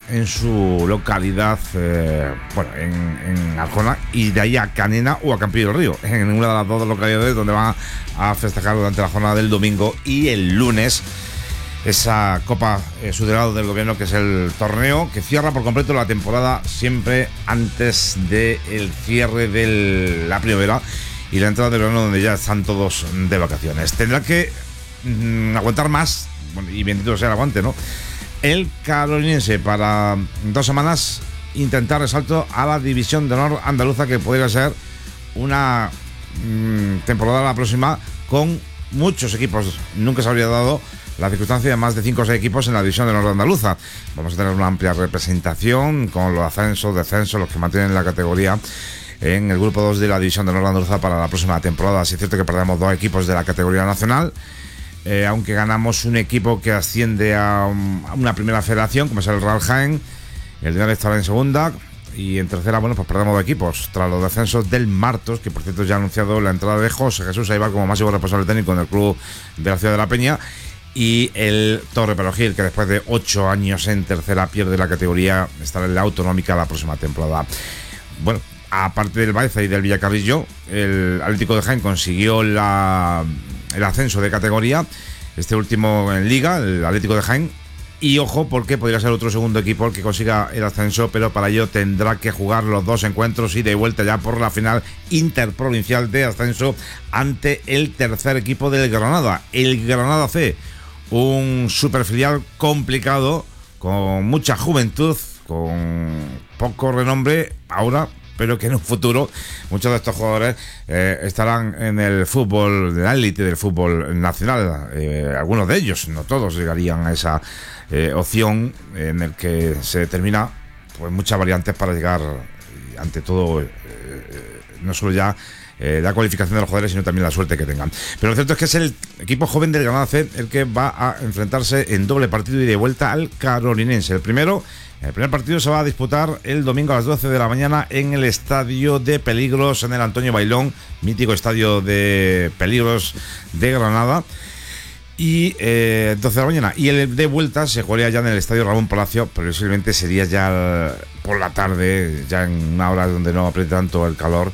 en su localidad, en Arjona, y de ahí a Canena o a Campillo del Río, en una de las dos localidades donde van a festejar durante la jornada del domingo y el lunes esa Copa Subdelegado del Gobierno, que es el torneo que cierra por completo la temporada siempre antes del cierre de la primavera y la entrada del verano, donde ya están todos de vacaciones. Tendrá que aguantar más, y bendito sea el aguante, ¿no?, el carolinense para 2 semanas intentar el salto a la División de Honor andaluza, que podría ser una temporada la próxima con muchos equipos. Nunca se habría dado la circunstancia de más de 5 o 6 equipos en la División de Honor andaluza. Vamos a tener una amplia representación con los ascensos, descensos, los que mantienen la categoría en el grupo 2 de la División de Honor andaluza para la próxima temporada. Sí es cierto que perdemos 2 equipos de la categoría nacional, aunque ganamos un equipo que asciende a una primera federación, como es el Real Jaén. El Dinero estará en segunda, y en tercera, pues perdemos 2 equipos tras los descensos del Martos, que por cierto ya ha anunciado la entrada de José Jesús Aibar como máximo responsable técnico en el club de la ciudad de La Peña, y el Torre Perogil, que después de 8 años en tercera pierde la categoría, estará en la autonómica la próxima temporada. Bueno, aparte del Baeza y del Villacarrillo, el Atlético de Jaén consiguió el ascenso de categoría, este último en Liga, el Atlético de Jaén. Y ojo, porque podría ser otro segundo equipo el que consiga el ascenso, pero para ello tendrá que jugar los 2 encuentros ida y vuelta ya por la final interprovincial de ascenso ante el tercer equipo del Granada, el Granada C, un superfilial complicado, con mucha juventud, con poco renombre ahora, pero que en un futuro muchos de estos jugadores estarán en el fútbol de la élite del fútbol nacional. Algunos de ellos, no todos, llegarían a esa opción en el que se determina pues muchas variantes para llegar, ante todo, no solo ya la cualificación de los jugadores, sino también la suerte que tengan. Pero lo cierto es que es el equipo joven del Granada C el que va a enfrentarse en doble partido y de vuelta al carolinense. El primer partido se va a disputar el domingo a las 12 de la mañana en el Estadio de Peligros, en el Antonio Bailón, mítico Estadio de Peligros de Granada, y 12 de la mañana. Y el de vuelta se jugaría ya en el Estadio Ramón Palacio, posiblemente sería ya por la tarde, ya en una hora donde no apriete tanto el calor,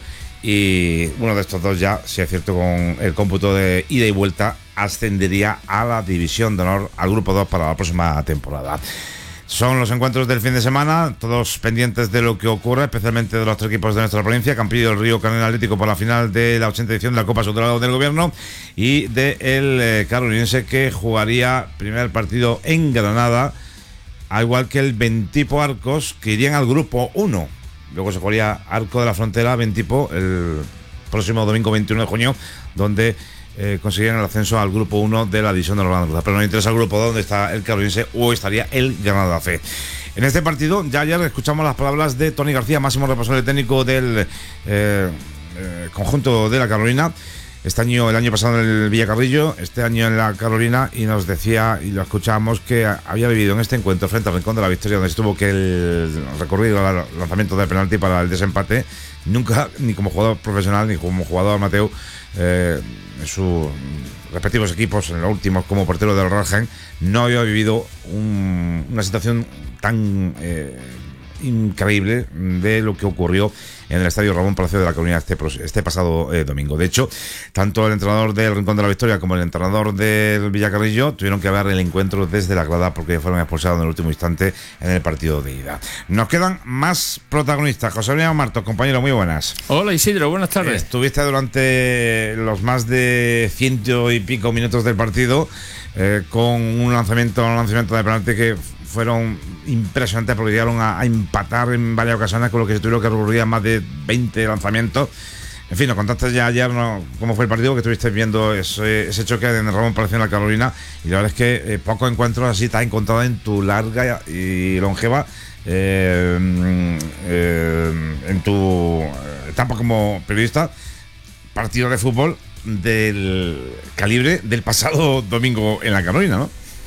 y uno de estos dos ya, si es cierto, con el cómputo de ida y vuelta, ascendería a la División de Honor, al grupo 2 para la próxima temporada. Son los encuentros del fin de semana, todos pendientes de lo que ocurre, especialmente de los 3 equipos de nuestra provincia: Campillo del Río, Canela Atlético por la final de la 80ª edición de la Copa Subdelegado del Gobierno, y de el carolinense, que jugaría primer partido en Granada, al igual que el Bentipo Arcos, que irían al grupo 1. Luego se jugaría Arco de la Frontera Bentipo el próximo domingo 21 de junio, donde conseguirían el ascenso al grupo 1 de la División de Honor andaluza. Pero nos interesa el grupo 2, donde está el carolinense o estaría el Granada C. En este partido, ya ayer escuchamos las palabras de Tony García, máximo responsable técnico del conjunto de la Carolina. El año pasado en el Villacarrillo, este año en la Carolina, y nos decía, y lo escuchábamos, que había vivido en este encuentro frente al Rincón de la Victoria, donde estuvo que el recorrido al lanzamiento de penalti para el desempate, nunca, ni como jugador profesional ni como jugador amateur, en sus respectivos equipos, en los últimos como portero del Real Jaén, no había vivido una situación tan increíble de lo que ocurrió en el Estadio Ramón Palacio de la Comunidad este pasado domingo. De hecho, tanto el entrenador del Rincón de la Victoria como el entrenador del Villacarrillo tuvieron que ver el encuentro desde la grada, porque fueron expulsados en el último instante en el partido de ida. Nos quedan más protagonistas. José Antonio Martos, compañero, muy buenas. Hola Isidro, buenas tardes. Estuviste durante los más de 100 y pico minutos del partido con un lanzamiento de penalti que fueron impresionantes, porque llegaron a empatar en varias ocasiones, con lo que se tuvieron que recurrir a más de 20 lanzamientos. En fin, nos contaste ya ayer, ¿no?, cómo fue el partido, que estuvisteis viendo ese choque en el Ramón Palacio en la Carolina, y la verdad es que pocos encuentros así te has encontrado en tu larga y longeva en tu etapa como periodista, partido de fútbol del calibre del pasado domingo en la Carolina, ¿no?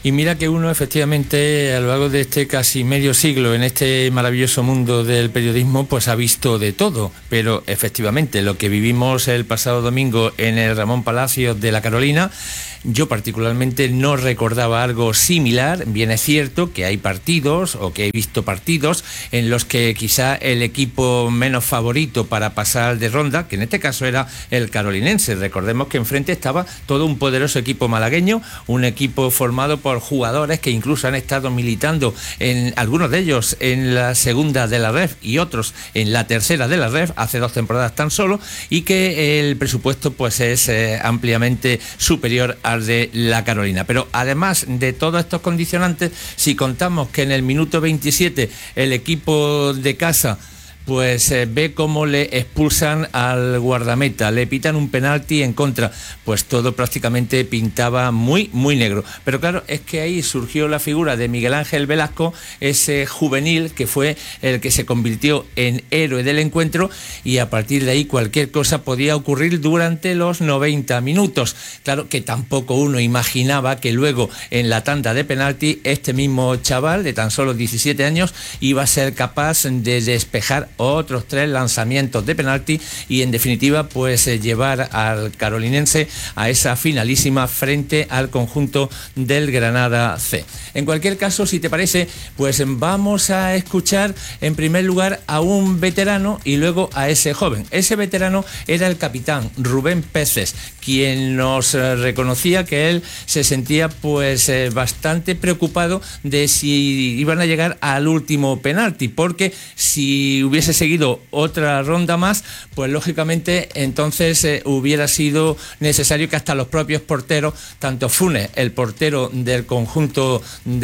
Y mira que uno efectivamente a lo largo de este casi medio siglo en este maravilloso mundo del periodismo pues ha visto de todo, pero efectivamente lo que vivimos el pasado domingo en el Ramón Palacios de la Carolina, yo particularmente no recordaba algo similar. Bien es cierto que hay partidos o que he visto partidos en los que quizá el equipo menos favorito para pasar de ronda, que en este caso era el carolinense, recordemos que enfrente estaba todo un poderoso equipo malagueño, un equipo formado por jugadores que incluso han estado militando, en algunos de ellos en la segunda de la REF y otros en la tercera de la REF, hace 2 temporadas tan solo, y que el presupuesto pues es ampliamente superior al de la Carolina. Pero además de todos estos condicionantes, si contamos que en el minuto 27 el equipo de casa pues ve cómo le expulsan al guardameta, le pitan un penalti en contra, pues todo prácticamente pintaba muy negro. Pero claro, es que ahí surgió la figura de Miguel Ángel Velasco, ese juvenil que fue el que se convirtió en héroe del encuentro, y a partir de ahí cualquier cosa podía ocurrir durante los 90 minutos. Claro que tampoco uno imaginaba que luego en la tanda de penalti este mismo chaval de tan solo 17 años iba a ser capaz de despejar otros 3 lanzamientos de penalti y en definitiva pues llevar al carolinense a esa finalísima frente al conjunto del Granada C. En cualquier caso, si te parece, pues vamos a escuchar en primer lugar a un veterano y luego a ese joven. Ese veterano era el capitán Rubén Peces, quien nos reconocía que él se sentía pues bastante preocupado de si iban a llegar al último penalti, porque si hubiese seguido otra ronda más, pues lógicamente entonces hubiera sido necesario que hasta los propios porteros, tanto Funes, el portero del conjunto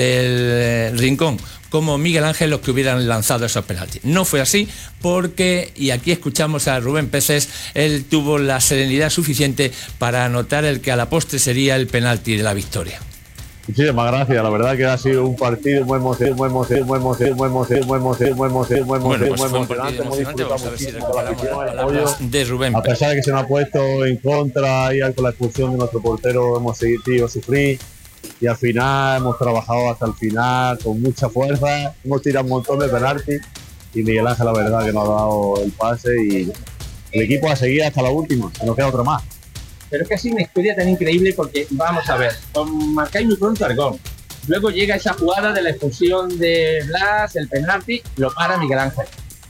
del Rincón, como Miguel Ángel, los que hubieran lanzado esos penaltis. No fue así porque, y aquí escuchamos a Rubén Peces, él tuvo la serenidad suficiente para anotar el que a la postre sería el penalti de la victoria. Muchísimas gracias, la verdad que ha sido un partido muy emocionante, de Rubén. A pesar de que se nos ha puesto en contra y con la expulsión de nuestro portero hemos seguido sufrir y al final hemos trabajado hasta el final con mucha fuerza, hemos tirado un montón de penaltis y Miguel Ángel la verdad que nos ha dado el pase y el equipo a seguir hasta la última, que nos queda otro más. Pero es que ha sido una historia tan increíble porque, vamos a ver, marcáis muy pronto al gol. Luego llega esa jugada de la expulsión de Blas, el penalti, lo para Miguel Ángel.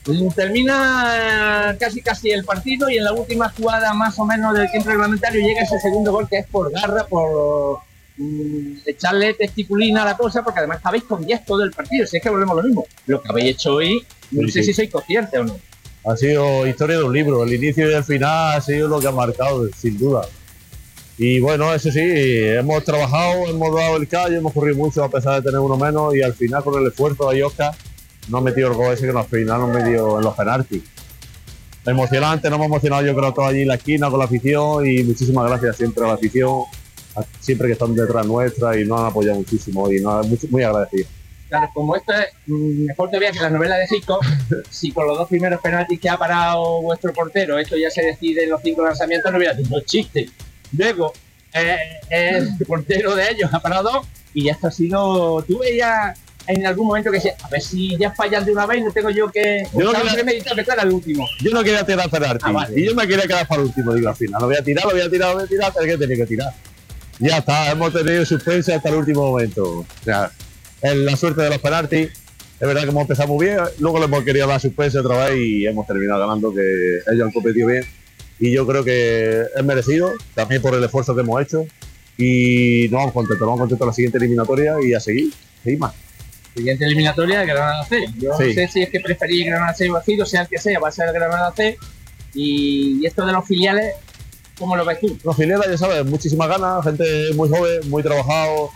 Termina casi el partido y en la última jugada más o menos del tiempo reglamentario llega ese segundo gol que es por garra, por echarle testiculina a la cosa, porque además estabais con 10 todo el partido, si es que volvemos a lo mismo. Lo que habéis hecho hoy, no sé si sois conscientes o no. Ha sido historia de un libro, el inicio y el final ha sido lo que ha marcado, sin duda. Y bueno, eso sí, hemos trabajado, hemos dado el callo, hemos corrido mucho a pesar de tener uno menos y al final con el esfuerzo de Oscar nos ha metido el gol ese que al final nos metió en los penaltis. Emocionante, nos hemos emocionado yo creo todos allí en la esquina con la afición y muchísimas gracias siempre a la afición, siempre que están detrás nuestra y nos han apoyado muchísimo y nos muy agradecidos. Claro, como esto es mejor todavía que la novela de Hitchcock, si con los 2 primeros penaltis que ha parado vuestro portero, esto ya se decide en los 5 lanzamientos, no hubiera tenido chiste. Luego, el portero de ellos ha parado 2 y esto ha sido... Tú veías en algún momento que a ver si ya fallan de una vez, no tengo yo que... Yo no quería meditar que era el último. Yo no quería tirar penalti, vale. Y yo me quería quedar para el último, digo al final. Lo voy a tirar, hasta que tenía que tirar. Ya está, hemos tenido suspense hasta el último momento. O sea, en la suerte de los penaltis, es verdad que hemos empezado muy bien, luego le hemos querido dar suspense otra vez y hemos terminado ganando, que ellos han competido bien y yo creo que es merecido, también por el esfuerzo que hemos hecho y nos vamos contentos a la siguiente eliminatoria y a seguir más. Siguiente eliminatoria de Granada C. Yo no sé si es que preferís Granada C o Bacido, sea el que sea, va a ser Granada C y esto de los filiales, ¿cómo lo ves tú? Los filiales, ya sabes, muchísimas ganas, gente muy joven, muy trabajado.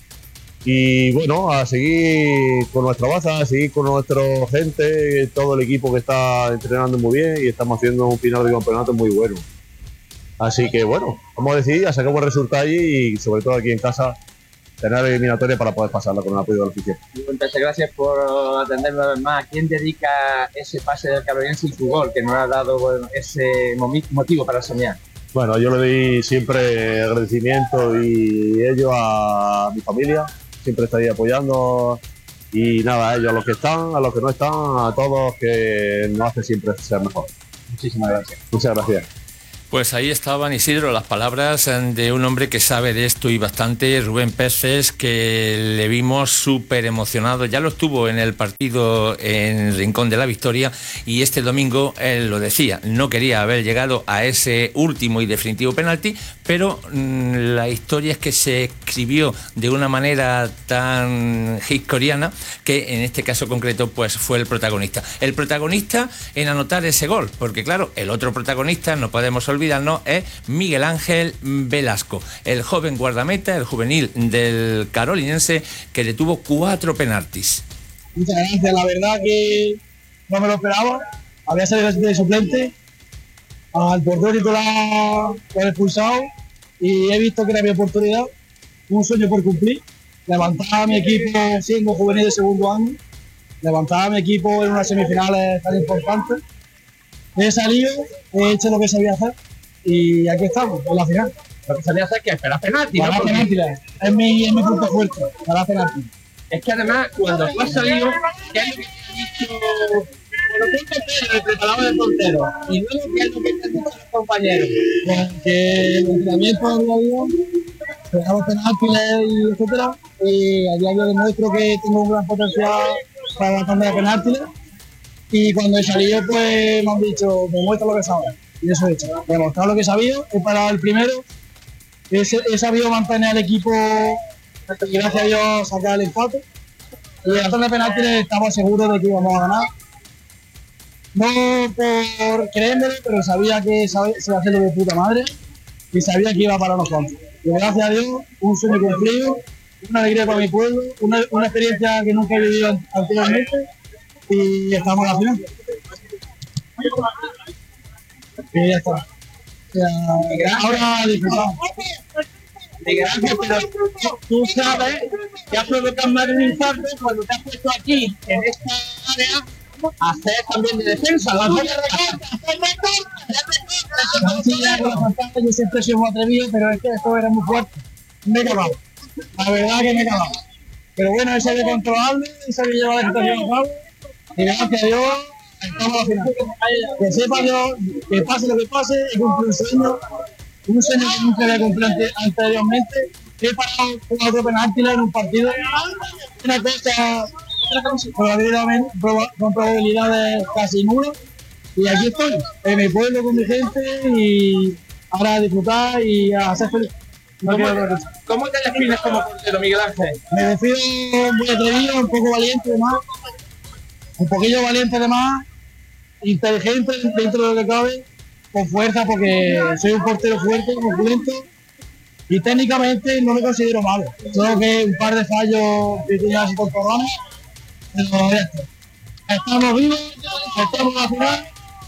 Y bueno, a seguir con nuestra base, a seguir con nuestra gente, todo el equipo que está entrenando muy bien y estamos haciendo un final de campeonato muy bueno. Así que bueno, vamos a decidir, a sacar buen resultado allí y sobre todo aquí en casa tener la eliminatoria para poder pasarla con el apoyo de la afición. Entonces, gracias por atendernos una vez más. ¿A quién dedica ese pase del carolinense y su gol que nos ha dado ese motivo para soñar? Bueno, yo le doy siempre agradecimiento y ellos a mi familia, siempre está ahí apoyando. Y nada, a ellos, a los que están, a los que no están, a todos que nos hace siempre ser mejor. Muchísimas gracias. Muchas gracias. Pues ahí estaban, Isidro, las palabras de un hombre que sabe de esto y bastante, Rubén Peces, que le vimos súper emocionado. Ya lo estuvo en el partido en Rincón de la Victoria y este domingo él lo decía, no quería haber llegado a ese último y definitivo penalti, pero la historia es que se escribió de una manera tan hitcoriana que en este caso concreto pues fue el protagonista. El protagonista en anotar ese gol, porque claro, el otro protagonista, no podemos olvidarnos, es Miguel Ángel Velasco, el joven guardameta, el juvenil del Carolinense, que le tuvo 4 penaltis. Muchas gracias, la verdad que no me lo esperaba. Había salido de suplente, al portero titular lo he expulsado y he visto que era mi oportunidad, un sueño por cumplir. Levantaba a mi equipo siendo juvenil de segundo año, levantaba a mi equipo en unas semifinales tan importantes. He salido, he hecho lo que sabía hacer y aquí estamos, en la final. Lo que sabía hacer es que esperar penalti, ¿no? Para penalti, es mi punto fuerte, para penalti. Es que además, cuando tú has salido, ¿qué es lo que te ha dicho? Bueno, tú el preparador del portero. Y luego, ¿qué es lo que te han dicho los compañeros? Pues que el entrenamiento del día a día, pegamos penaltis y etcétera, y a día de hoy demuestro que tengo un gran potencial para la tanda de penaltis. Y cuando he salido, pues me han dicho, demuestra lo que sabes. Y eso he hecho, demostrar lo que he sabido, he parado el primero, he sabido mantener al equipo y gracias a Dios sacar el empate. Y en la tanda de penaltis estaba seguro de que íbamos a ganar. No por creérmelo, pero sabía que se iba a hacerlo de puta madre y sabía que iba para unos cuantos. Y gracias a Dios, un sueño cumplido, una alegría para mi pueblo, una experiencia que nunca he vivido anteriormente y estamos en la final. Y ya está. O sea, ahora disfrutamos. Miguel Ángel, pero tú sabes que has provocado más de un infarto cuando te has puesto aquí, en esta área, a hacer también de defensa. Yo siempre he sido muy atrevido, pero es que esto era muy fuerte. Me he cagado. La verdad que me he cagado. Pero bueno, ese de controlarme, ese de llevar la situación a cabo. Y gracias a Dios, estamos a la final. Que sepa Dios, que pase lo que pase, he cumplido un sueño que nunca había cumplido anteriormente. He parado 4 penaltis en un partido. Una cosa con probabilidades casi nulas. Y aquí estoy, en mi pueblo con mi gente y ahora a disfrutar y a ser feliz. ¿Cómo te defines como portero, Miguel Ángel? Me defino muy atrevido, un poco valiente además, un poquillo valiente además, inteligente dentro de lo que cabe, con fuerza porque soy un portero fuerte, corpulento y técnicamente no me considero malo. Solo que un par de fallos que tenía así por programa, pero ya está. Estamos vivos, estamos en la final,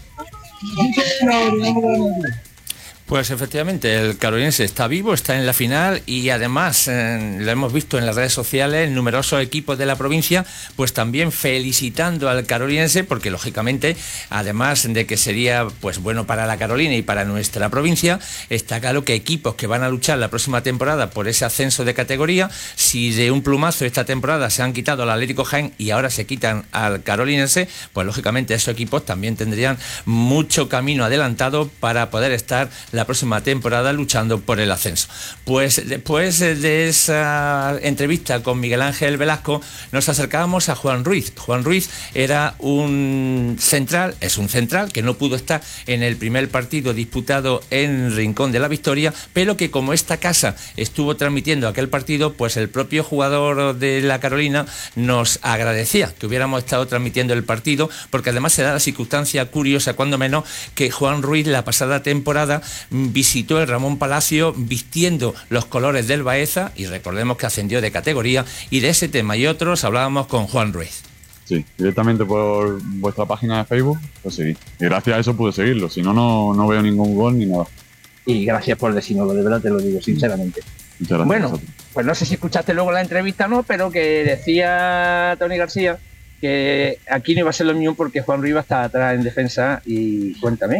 así que nos olvidamos de la vida. Pues efectivamente, el carolinense está vivo, está en la final y además lo hemos visto en las redes sociales, numerosos equipos de la provincia, pues también felicitando al carolinense porque lógicamente, además de que sería pues bueno para la Carolina y para nuestra provincia, está claro que equipos que van a luchar la próxima temporada por ese ascenso de categoría, si de un plumazo esta temporada se han quitado al Atlético Jaén y ahora se quitan al carolinense, pues lógicamente esos equipos también tendrían mucho camino adelantado para poder estar la próxima temporada luchando por el ascenso. Pues después de esa entrevista con Miguel Ángel Velasco nos acercábamos a Juan Ruiz. Juan Ruiz era un central, es un central que no pudo estar en el primer partido disputado en Rincón de la Victoria, pero que como esta casa estuvo transmitiendo aquel partido, pues el propio jugador de la Carolina nos agradecía que hubiéramos estado transmitiendo el partido, porque además se da la circunstancia curiosa, cuando menos, que Juan Ruiz la pasada temporada visitó el Ramón Palacio vistiendo los colores del Baeza y recordemos que ascendió de categoría, y de ese tema y otros hablábamos con Juan Ruiz. Sí, directamente por vuestra página de Facebook lo seguí. Y gracias a eso pude seguirlo, si no, no veo ningún gol ni nada. Y gracias por decirnoslo, de verdad te lo digo sinceramente. Muchas gracias. Bueno, pues no sé si escuchaste luego la entrevista o no, pero que decía Tony García que aquí no iba a ser lo mismo porque Juan Ruiz iba a estar atrás en defensa y cuéntame.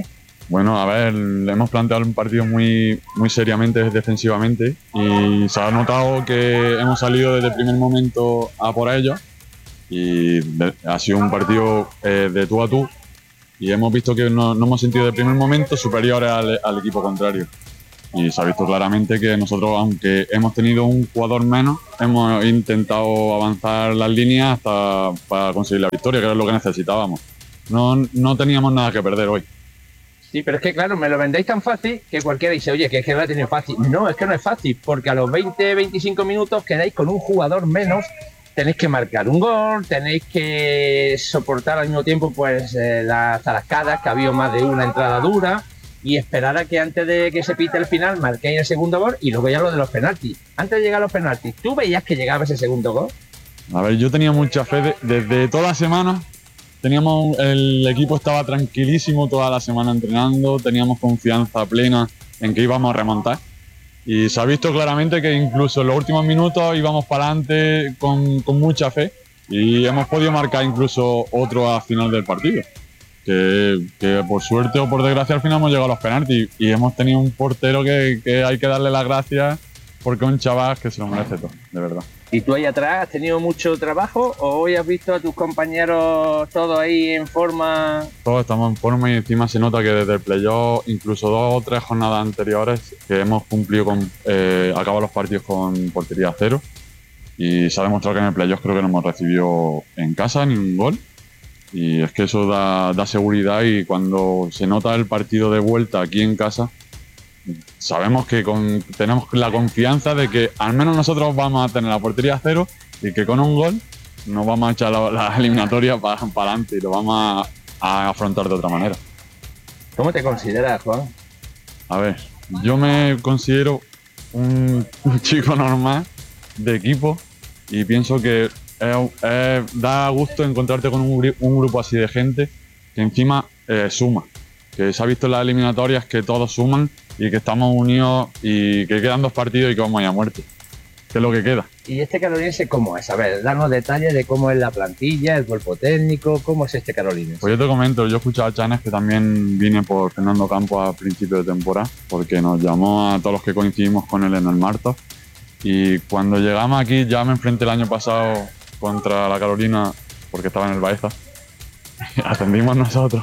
Bueno, a ver, hemos planteado un partido muy seriamente defensivamente y se ha notado que hemos salido desde el primer momento a por ellos y ha sido un partido de tú a tú y hemos visto que nos hemos sentido de primer momento superiores al equipo contrario. Y se ha visto claramente que nosotros, aunque hemos tenido un jugador menos, hemos intentado avanzar las líneas hasta para conseguir la victoria, que era lo que necesitábamos. No teníamos nada que perder hoy. Sí, pero es que claro, me lo vendéis tan fácil que cualquiera dice, oye, que es que lo ha tenido fácil. No, es que no es fácil, porque a los 20-25 minutos quedáis con un jugador menos, tenéis que marcar un gol, tenéis que soportar al mismo tiempo pues las zarascadas, que ha habido más de una entrada dura, y esperar a que antes de que se pite el final marquéis el segundo gol y luego ya lo de los penaltis. Antes de llegar a los penaltis, ¿tú veías que llegaba ese segundo gol? A ver, yo tenía mucha fe desde toda la semana. El equipo estaba tranquilísimo toda la semana entrenando, teníamos confianza plena en que íbamos a remontar y se ha visto claramente que incluso en los últimos minutos íbamos para adelante con mucha fe y hemos podido marcar incluso otro a final del partido, que por suerte o por desgracia al final hemos llegado a los penaltis y hemos tenido un portero que hay que darle las gracias porque es un chaval que se lo merece todo, de verdad. ¿Y tú ahí atrás has tenido mucho trabajo o hoy has visto a tus compañeros todos ahí en forma? Todos estamos en forma y encima se nota que desde el playoff, incluso 2 o 3 jornadas anteriores, que hemos cumplido con acabar los partidos con portería cero y se ha demostrado que en el playoff creo que no hemos recibido en casa ni un gol y es que eso da seguridad y cuando se nota el partido de vuelta aquí en casa sabemos que tenemos la confianza de que al menos nosotros vamos a tener la portería a cero y que con un gol nos vamos a echar la eliminatoria para adelante y lo vamos a afrontar de otra manera. ¿Cómo te consideras, Juan? A ver, yo me considero un chico normal de equipo y pienso que da gusto encontrarte con un grupo así de gente que encima suma, que se ha visto en las eliminatorias que todos suman y que estamos unidos y que quedan 2 partidos y que vamos a ir a muerte, que es lo que queda. ¿Y este carolinense cómo es? A ver, danos detalles de cómo es la plantilla, el cuerpo técnico, cómo es este carolinense. Pues yo te comento, yo he escuchado a Chanes que también vine por Fernando Campos a principio de temporada, porque nos llamó a todos los que coincidimos con él en el Marta. Y cuando llegamos aquí, ya me enfrenté el año pasado contra la Carolina, porque estaba en el Baeza. Atendimos nosotros.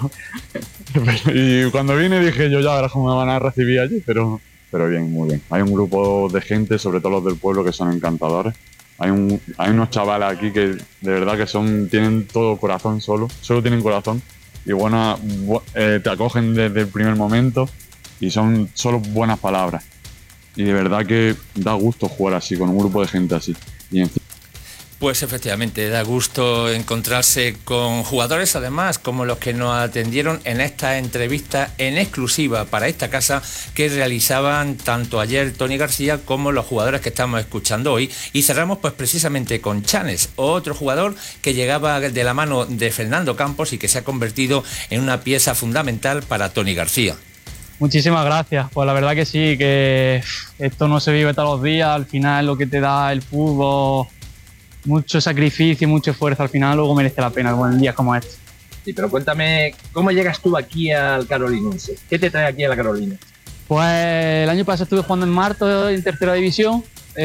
Y cuando vine dije yo, ya verás cómo me van a recibir allí, pero bien, muy bien. Hay un grupo de gente, sobre todo los del pueblo, que son encantadores. Hay unos chavales aquí que de verdad que tienen todo corazón solo tienen corazón. Y bueno, te acogen desde el primer momento y son solo buenas palabras. Y de verdad que da gusto jugar así, con un grupo de gente así. Y en fin. Pues efectivamente, da gusto encontrarse con jugadores, además, como los que nos atendieron en esta entrevista en exclusiva para esta casa que realizaban tanto ayer Toni García como los jugadores que estamos escuchando hoy. Y cerramos pues precisamente con Chanes, otro jugador que llegaba de la mano de Fernando Campos y que se ha convertido en una pieza fundamental para Toni García. Muchísimas gracias. Pues la verdad que sí, que esto no se vive todos los días. Al final lo que te da el fútbol, mucho sacrificio, mucho esfuerzo, al final luego merece la pena en días como este. Sí, pero cuéntame, ¿cómo llegas tú aquí al carolinense? ¿Qué te trae aquí a la Carolina? Pues el año pasado estuve jugando en Marto, en tercera división,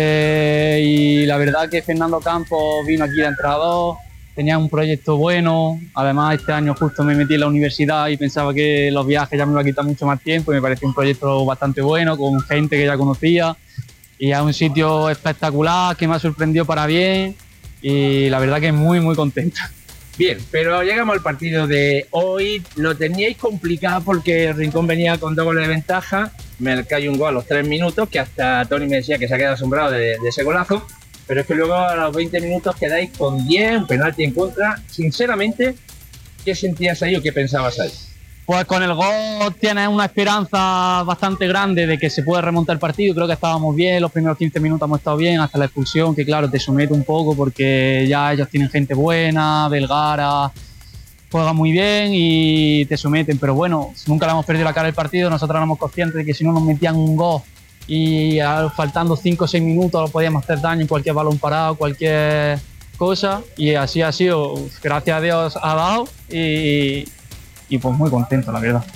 y la verdad que Fernando Campos vino aquí de entrenador, tenía un proyecto bueno, además este año justo me metí en la universidad y pensaba que los viajes ya me iba a quitar mucho más tiempo y me pareció un proyecto bastante bueno, con gente que ya conocía y a un sitio espectacular que me ha sorprendido para bien y la verdad que muy muy contento. Bien, pero llegamos al partido de hoy. Lo teníais complicado porque el Rincón venía con 2 goles de ventaja. Me cae un gol a los 3 minutos, que hasta Toni me decía que se ha quedado asombrado de ese golazo. Pero es que luego a los 20 minutos quedáis con 10, un penalti en contra. Sinceramente, ¿qué sentías ahí o qué pensabas ahí? Pues con el gol tienes una esperanza bastante grande de que se puede remontar el partido. Creo que estábamos bien, los primeros 15 minutos hemos estado bien, hasta la expulsión, que claro, te somete un poco porque ya ellos tienen gente buena, Belgara juega muy bien y te someten. Pero bueno, nunca le hemos perdido la cara al partido, nosotros éramos conscientes de que si no nos metían un gol y faltando 5 o 6 minutos podíamos hacer daño en cualquier balón parado, cualquier cosa. Y así ha sido, gracias a Dios ha dado y pues muy contento, la verdad.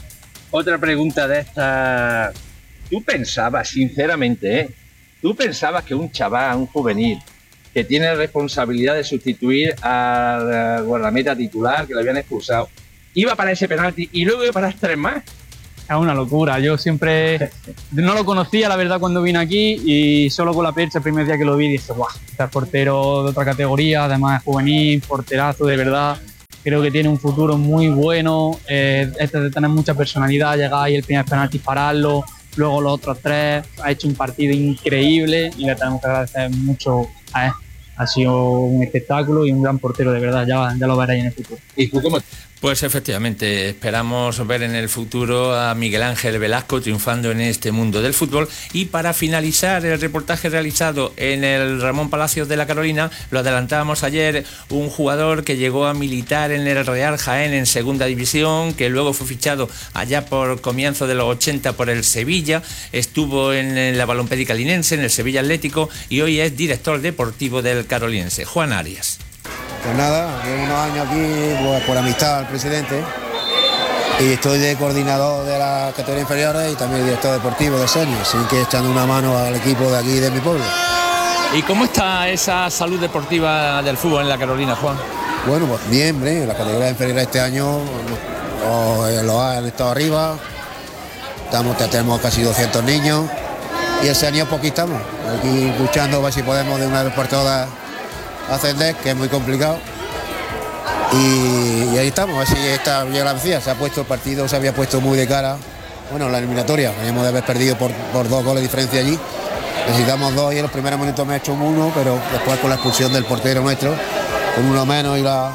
Otra pregunta de esta. ¿Tú pensabas, sinceramente, tú pensabas que un chaval, un juvenil, que tiene la responsabilidad de sustituir al guardameta titular, que lo habían expulsado, iba para ese penalti y luego iba para 3 más? Es una locura. Yo siempre no lo conocía, la verdad, cuando vine aquí, y solo con la percha el primer día que lo vi dije, guau, este es portero de otra categoría, además es juvenil, porterazo de verdad. Creo que tiene un futuro muy bueno, este de tener mucha personalidad, llegar ahí el primer penalti, pararlo, luego los otros 3, ha hecho un partido increíble y le tenemos que agradecer mucho a él. Ha sido un espectáculo y un gran portero de verdad, ya lo veréis en el futuro. ¿Y tú cómo? Pues efectivamente, esperamos ver en el futuro a Miguel Ángel Velasco triunfando en este mundo del fútbol. Y para finalizar el reportaje realizado en el Ramón Palacios de la Carolina, lo adelantábamos ayer, un jugador que llegó a militar en el Real Jaén en segunda división, que luego fue fichado allá por comienzo de los 80 por el Sevilla, estuvo en la Balompédica Linense, en el Sevilla Atlético, y hoy es director deportivo del Carolinense. Juan Arias. Pues nada, llevo unos años aquí pues, por amistad al presidente, y estoy de coordinador de las categorías inferiores y también director deportivo de senior, así que echando una mano al equipo de aquí de mi pueblo. ¿Y cómo está esa salud deportiva del fútbol en la Carolina, Juan? Bueno, pues bien, las categorías inferiores este año los han estado arriba, tenemos casi 200 niños, y el senior pues aquí estamos, aquí luchando a ver si podemos de una vez por todas ascender, que es muy complicado, y ahí estamos, a ver si esta llega la vencida. Se ha puesto el partido, se había puesto muy de cara, bueno, la eliminatoria, veníamos de haber perdido por 2 goles de diferencia allí, necesitamos 2 y en los primeros minutos me ha hecho un 1, pero después con la expulsión del portero nuestro, con 1 menos y la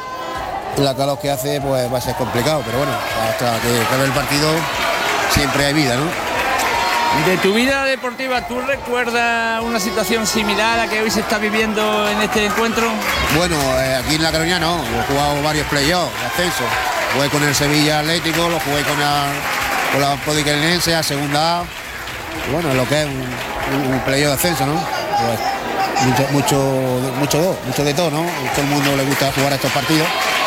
calor que hace, pues va a ser complicado, pero bueno, hasta que acabe el partido siempre hay vida, ¿no? De tu vida deportiva, ¿tú recuerdas una situación similar a la que hoy se está viviendo en este encuentro? Bueno, aquí en la Carolina no, yo he jugado varios playoffs de ascenso. Jugué con el Sevilla Atlético, lo jugué con la Balompédica Linense a segunda A. Y bueno, lo que es un playoff de ascenso, ¿no? Pues mucho de todo, ¿no? A todo el mundo le gusta jugar a estos partidos.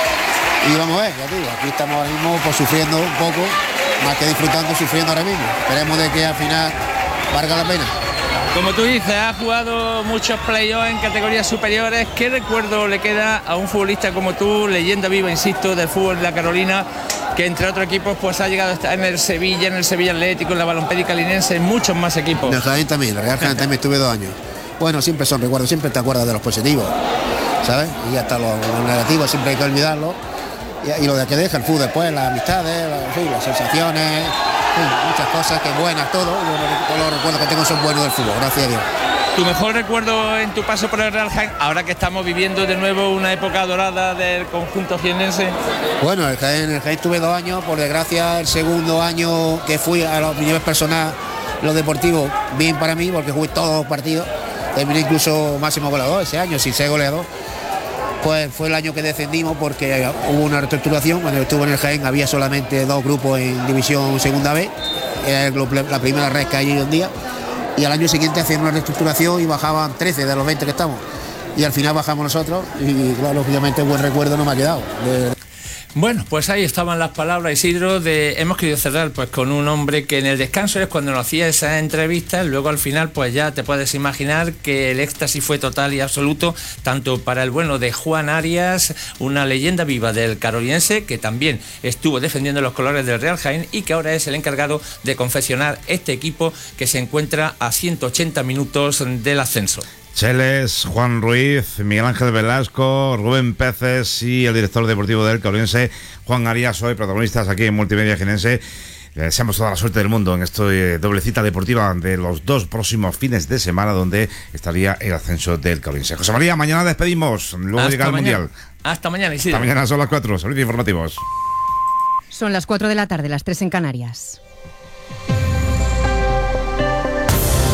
Y vamos a ver, ya te digo, aquí estamos ahora mismo pues, sufriendo un poco, más que disfrutando, sufriendo ahora mismo. Esperemos de que al final valga la pena. Como tú dices, has jugado muchos playoffs en categorías superiores. ¿Qué recuerdo le queda a un futbolista como tú, leyenda viva, insisto, del fútbol de la Carolina, que entre otros equipos pues ha llegado a estar en el Sevilla Atlético, en la Balompédica Linense, en muchos más equipos? En el Jaén también, en el Real Jaén también estuve 2 años. Bueno, siempre son recuerdos, siempre te acuerdas de los positivos, ¿sabes? Y hasta los negativos siempre hay que olvidarlos. Y lo de que deja el fútbol después, las amistades, las sensaciones, muchas cosas que buenas, todo. Todos los recuerdos que tengo son buenos del fútbol, gracias a Dios. ¿Tu mejor recuerdo en tu paso por el Real Jaén, ahora que estamos viviendo de nuevo una época dorada del conjunto jiennense? Bueno, en el Jaén tuve 2 años, por desgracia el segundo año que fui a mi nivel personal, lo deportivo, bien para mí, porque jugué todos los partidos, terminé incluso máximo goleador ese año, sin ser goleador. Pues fue el año que descendimos porque hubo una reestructuración. Cuando estuve en el Jaén había solamente 2 grupos en división segunda B, era la primera red que hay hoy en día, y al año siguiente hacían una reestructuración y bajaban 13 de los 20 que estamos, y al final bajamos nosotros, y claro, lógicamente buen recuerdo no me ha quedado. Bueno, pues ahí estaban las palabras, Isidro, hemos querido cerrar pues con un hombre que en el descanso es cuando nos hacía esa entrevista, luego al final pues ya te puedes imaginar que el éxtasis fue total y absoluto, tanto para el bueno de Juan Arias, una leyenda viva del carolinense, que también estuvo defendiendo los colores del Real Jaén y que ahora es el encargado de confeccionar este equipo que se encuentra a 180 minutos del ascenso. Cheles, Juan Ruiz, Miguel Ángel Velasco, Rubén Peces y el director deportivo del Carolinense, Juan Arias, hoy protagonistas aquí en Multimedia Jiennense. Le deseamos toda la suerte del mundo en esta doble cita deportiva de los 2 próximos fines de semana, donde estaría el ascenso del Carolinense. José María, mañana despedimos, luego hasta llega el mañana. Mundial. Hasta mañana, Isidro. Hasta mañana, son las 4, servicios informativos. Son las 4 de la tarde, las 3 en Canarias.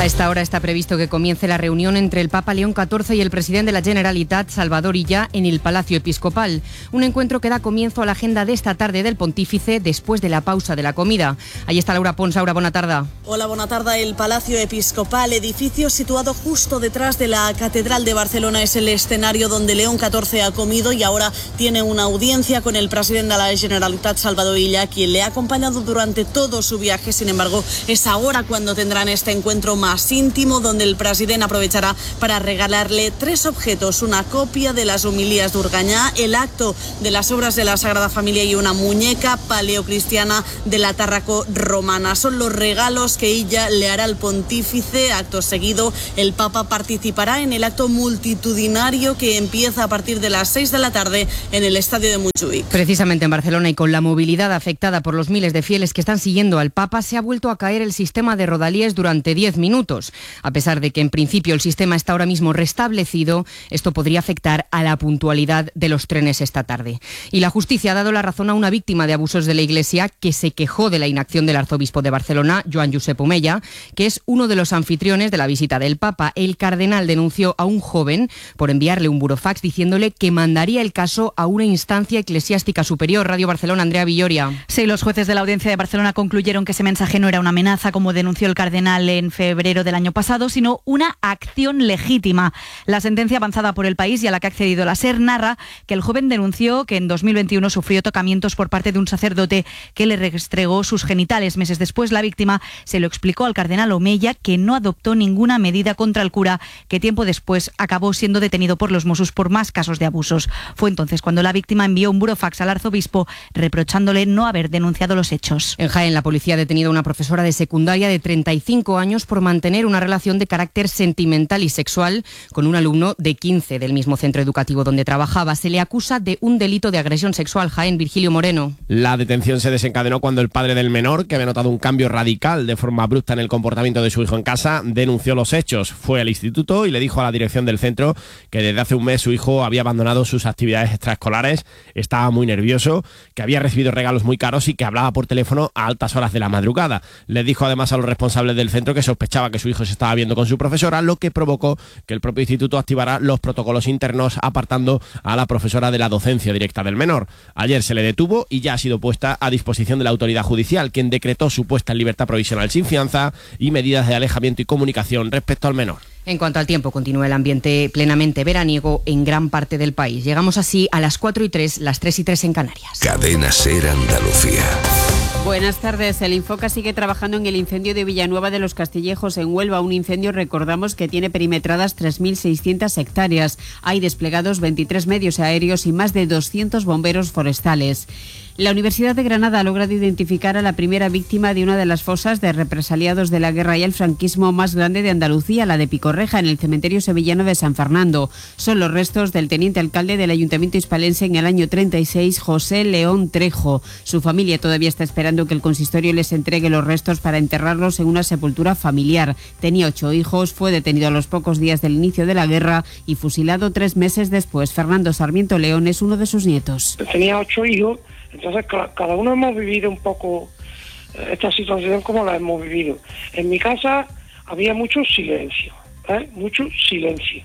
A esta hora está previsto que comience la reunión entre el Papa León XIV y el presidente de la Generalitat, Salvador Illa, en el Palacio Episcopal. Un encuentro que da comienzo a la agenda de esta tarde del pontífice después de la pausa de la comida. Ahí está Laura Pons. Laura, buena tarde. Hola, buena tarde. El Palacio Episcopal, edificio situado justo detrás de la Catedral de Barcelona, es el escenario donde León XIV ha comido y ahora tiene una audiencia con el presidente de la Generalitat, Salvador Illa, quien le ha acompañado durante todo su viaje. Sin embargo, es ahora cuando tendrán este encuentro más íntimo, donde el presidente aprovechará para regalarle 3 objetos: una copia de las homilías de Urgañá, el acto de las obras de la Sagrada Familia y una muñeca paleocristiana de la Tárraco romana. Son los regalos que ella le hará al pontífice. Acto seguido, el Papa participará en el acto multitudinario que empieza a partir de las 6 de la tarde en el estadio de Montjuïc. Precisamente en Barcelona, y con la movilidad afectada por los miles de fieles que están siguiendo al Papa, se ha vuelto a caer el sistema de rodalíes durante 10 minutos. A pesar de que en principio el sistema está ahora mismo restablecido, esto podría afectar a la puntualidad de los trenes esta tarde. Y la justicia ha dado la razón a una víctima de abusos de la Iglesia que se quejó de la inacción del arzobispo de Barcelona, Joan Josep Omella, que es uno de los anfitriones de la visita del Papa. El cardenal denunció a un joven por enviarle un burofax diciéndole que mandaría el caso a una instancia eclesiástica superior. Radio Barcelona, Andrea Villoria. Sí, los jueces de la Audiencia de Barcelona concluyeron que ese mensaje no era una amenaza, como denunció el cardenal en febrero del año pasado, sino una acción legítima. La sentencia avanzada por El País y a la que ha accedido la SER narra que el joven denunció que en 2021 sufrió tocamientos por parte de un sacerdote que le restregó sus genitales. Meses después, la víctima se lo explicó al cardenal Omella, que no adoptó ninguna medida contra el cura, que tiempo después acabó siendo detenido por los Mossos por más casos de abusos. Fue entonces cuando la víctima envió un burofax al arzobispo reprochándole no haber denunciado los hechos. En Jaén, la policía ha detenido a una profesora de secundaria de 35 años por mantener una relación de carácter sentimental y sexual con un alumno de 15 del mismo centro educativo donde trabajaba. Se le acusa de un delito de agresión sexual. Jaén, Virgilio Moreno. La detención se desencadenó cuando el padre del menor, que había notado un cambio radical de forma abrupta en el comportamiento de su hijo en casa, denunció los hechos. Fue al instituto y le dijo a la dirección del centro que desde hace un mes su hijo había abandonado sus actividades extraescolares, estaba muy nervioso, que había recibido regalos muy caros y que hablaba por teléfono a altas horas de la madrugada. Les dijo además a los responsables del centro que sospechaba que su hijo se estaba viendo con su profesora, lo que provocó que el propio instituto activara los protocolos internos apartando a la profesora de la docencia directa del menor. Ayer se le detuvo y ya ha sido puesta a disposición de la autoridad judicial, quien decretó su puesta en libertad provisional sin fianza y medidas de alejamiento y comunicación respecto al menor. En cuanto al tiempo, continúa el ambiente plenamente veraniego en gran parte del país. Llegamos así a las 4:03, las 3:03 en Canarias. Cadena SER Andalucía. Buenas tardes. El Infoca sigue trabajando en el incendio de Villanueva de los Castillejos en Huelva. Un incendio, recordamos, que tiene perimetradas 3.600 hectáreas. Hay desplegados 23 medios aéreos y más de 200 bomberos forestales. La Universidad de Granada ha logrado identificar a la primera víctima de una de las fosas de represaliados de la guerra y el franquismo más grande de Andalucía, la de Picorreja, en el cementerio sevillano de San Fernando. Son los restos del teniente alcalde del Ayuntamiento hispalense en el año 36, José León Trejo. Su familia todavía está esperando que el consistorio les entregue los restos para enterrarlos en una sepultura familiar. Tenía 8 hijos, fue detenido a los pocos días del inicio de la guerra y fusilado 3 meses después. Fernando Sarmiento León es uno de sus nietos. Tenía 8 hijos. Entonces cada uno hemos vivido un poco esta situación como la hemos vivido. En mi casa había mucho silencio, mucho silencio.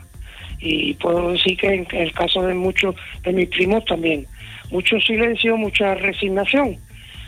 Y puedo decir que en el caso de muchos de mis primos también, mucho silencio, mucha resignación.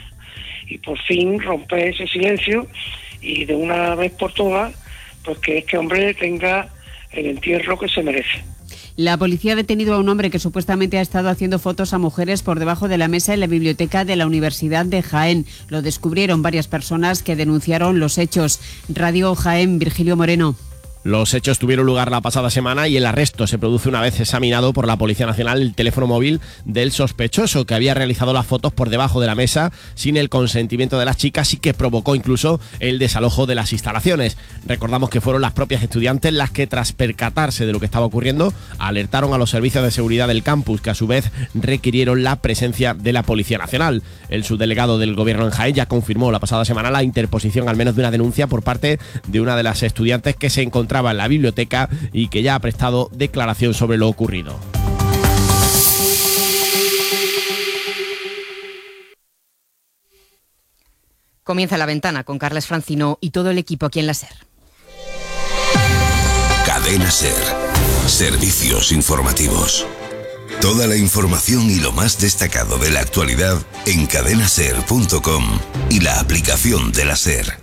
Y por fin romper ese silencio y de una vez por todas, pues que este hombre tenga el entierro que se merece. La policía ha detenido a un hombre que supuestamente ha estado haciendo fotos a mujeres por debajo de la mesa en la biblioteca de la Universidad de Jaén. Lo descubrieron varias personas que denunciaron los hechos. Radio Jaén, Virgilio Moreno. Los hechos tuvieron lugar la pasada semana y el arresto se produce una vez examinado por la Policía Nacional el teléfono móvil del sospechoso, que había realizado las fotos por debajo de la mesa sin el consentimiento de las chicas y que provocó incluso el desalojo de las instalaciones. Recordamos que fueron las propias estudiantes las que, tras percatarse de lo que estaba ocurriendo, alertaron a los servicios de seguridad del campus, que a su vez requirieron la presencia de la Policía Nacional. El subdelegado del Gobierno en Jaén ya confirmó la pasada semana la interposición al menos de una denuncia por parte de una de las estudiantes que se encontraba en la biblioteca y que ya ha prestado declaración sobre lo ocurrido. Comienza La Ventana con Carles Francino y todo el equipo aquí en la SER. Cadena SER. Servicios informativos. Toda la información y lo más destacado de la actualidad en cadenaser.com y la aplicación de la SER.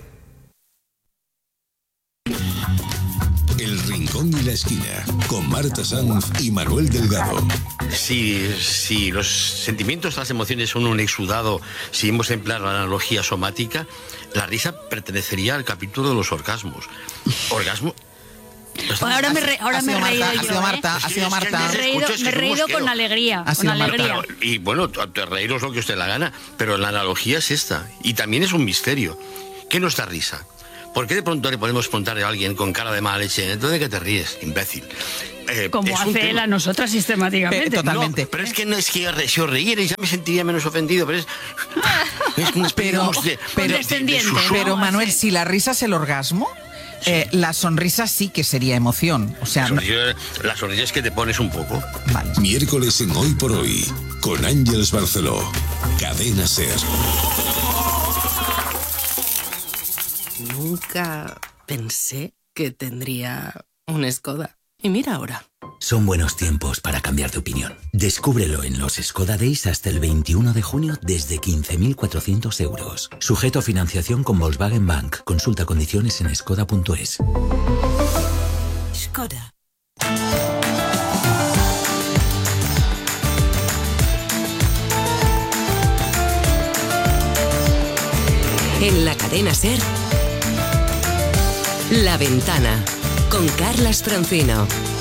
El Rincón y la Esquina, con Marta Sanz y Manuel Delgado. Si los sentimientos, las emociones son un exudado, si hemos de emplear la analogía somática, la risa pertenecería al capítulo de los orgasmos. Orgasmo... Ahora me he reído yo, Ha sido Marta. Me he reído con alegría. Y bueno, reíros lo que usted la gana, pero la analogía es esta. Y también es un misterio. ¿Qué nos da risa? ¿Por qué de pronto le podemos preguntar a alguien con cara de mala leche, ¿entonces de qué te ríes, imbécil? Como hace él a nosotras sistemáticamente. Totalmente. No, pero es que no es que si os reíerais ya me sentiría menos ofendido, pero es una especie de susurro. Pero Manuel, si la risa es el orgasmo, la sonrisa sí que sería emoción. O sea, la sonrisa es que te pones un poco. Vale. Miércoles en Hoy por Hoy, con Ángeles Barceló. Cadena SER. Nunca pensé que tendría un Skoda. Y mira ahora. Son buenos tiempos para cambiar de opinión. Descúbrelo en los Skoda Days hasta el 21 de junio desde 15.400 euros. Sujeto a financiación con Volkswagen Bank. Consulta condiciones en skoda.es. Skoda. En la cadena SER, La Ventana, con Carlas Francino.